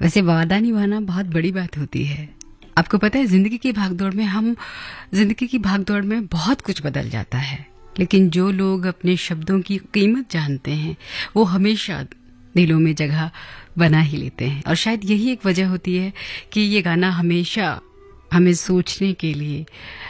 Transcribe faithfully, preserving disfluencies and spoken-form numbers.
वैसे वादा निभाना बहुत बड़ी बात होती है। आपको पता है जिंदगी की भागदौड़ में हम जिंदगी की भागदौड़ में बहुत कुछ बदल जाता है, लेकिन जो लोग अपने शब्दों की कीमत जानते हैं वो हमेशा दिलों में जगह बना ही लेते हैं। और शायद यही एक वजह होती है कि ये गाना हमेशा हमें सोचने के लिए